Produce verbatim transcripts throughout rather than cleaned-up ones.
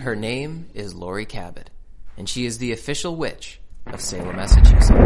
Her name is Laurie Cabot, and she is the official witch of Salem, Massachusetts.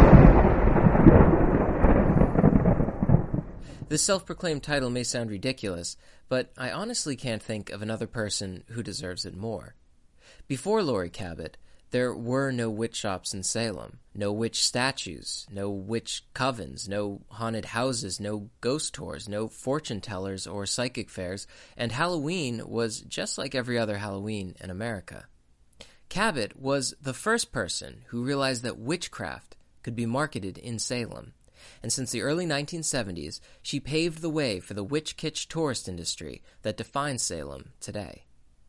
This self-proclaimed title may sound ridiculous, but I honestly can't think of another person who deserves it more. Before Laurie Cabot, there were no witch shops in Salem, no witch statues, no witch covens, no haunted houses, no ghost tours, no fortune tellers or psychic fairs, and Halloween was just like every other Halloween in America. Cabot was the first person who realized that witchcraft could be marketed in Salem, and since the early nineteen seventies, she paved the way for the witch-kitsch tourist industry that defines Salem today.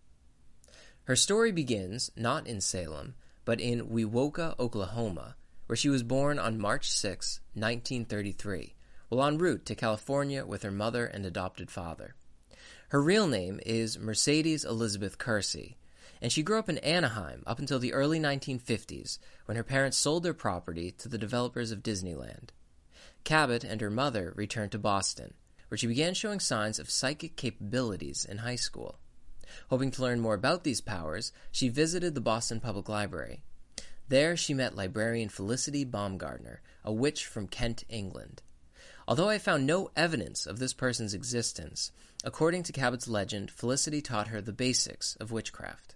Her story begins not in Salem, but in Wewoka, Oklahoma, where she was born on March sixth, nineteen thirty-three, while en route to California with her mother and adopted father. Her real name is Mercedes Elizabeth Kersey, and she grew up in Anaheim up until the early nineteen fifties, when her parents sold their property to the developers of Disneyland. Cabot and her mother returned to Boston, where she began showing signs of psychic capabilities in high school. Hoping to learn more about these powers, she visited the Boston Public Library. There she met librarian Felicity Baumgartner, a witch from Kent, England. Although I found no evidence of this person's existence, according to Cabot's legend, Felicity taught her the basics of witchcraft.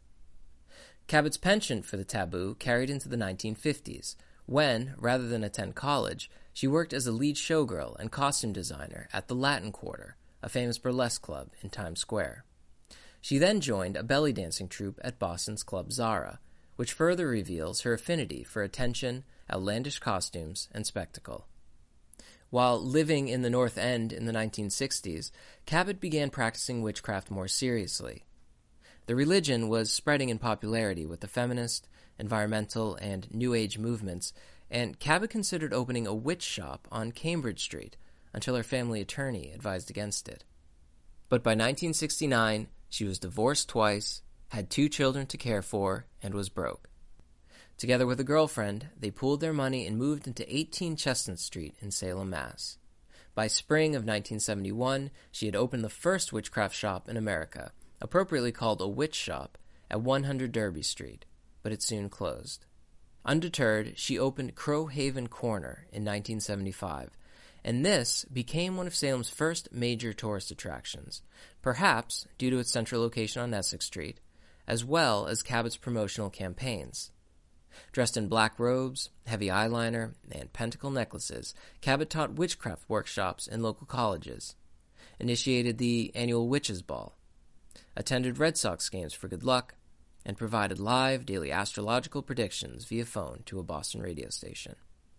Cabot's penchant for the taboo carried into the nineteen fifties, when, rather than attend college, she worked as a lead showgirl and costume designer at the Latin Quarter, a famous burlesque club in Times Square. She then joined a belly dancing troupe at Boston's Club Zara, which further reveals her affinity for attention, outlandish costumes, and spectacle. While living in the North End in the nineteen sixties, Cabot began practicing witchcraft more seriously. The religion was spreading in popularity with the feminist, environmental, and New Age movements, and Cabot considered opening a witch shop on Cambridge Street until her family attorney advised against it. But by nineteen sixty-nine, she was divorced twice, had two children to care for, and was broke. Together with a girlfriend, they pooled their money and moved into eighteen Chestnut Street in Salem, Mass. By spring of nineteen seventy-one, she had opened the first witchcraft shop in America, appropriately called a witch shop, at one hundred Derby Street, but it soon closed. Undeterred, she opened Crow Haven Corner in nineteen seventy-five, and this became one of Salem's first major tourist attractions, perhaps due to its central location on Essex Street, as well as Cabot's promotional campaigns. Dressed in black robes, heavy eyeliner, and pentacle necklaces, Cabot taught witchcraft workshops in local colleges, initiated the annual Witches' Ball, attended Red Sox games for good luck, and provided live daily astrological predictions via phone to a Boston radio station.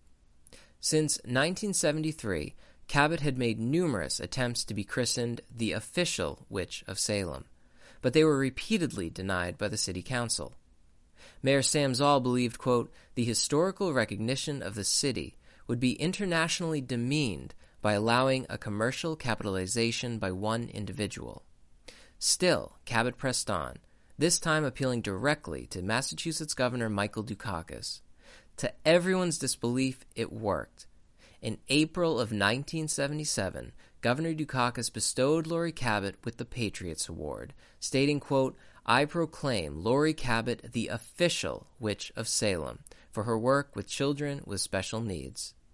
Since nineteen seventy-three, Cabot had made numerous attempts to be christened the official Witch of Salem, but they were repeatedly denied by the city council. Mayor Sam Zoll believed, quote, the historical recognition of the city would be internationally demeaned by allowing a commercial capitalization by one individual. Still, Cabot pressed on, this time appealing directly to Massachusetts Governor Michael Dukakis. To everyone's disbelief, it worked. In April of nineteen seventy-seven, Governor Dukakis bestowed Laurie Cabot with the Patriots Award, stating, quote, I proclaim Laurie Cabot the official Witch of Salem for her work with children with special needs.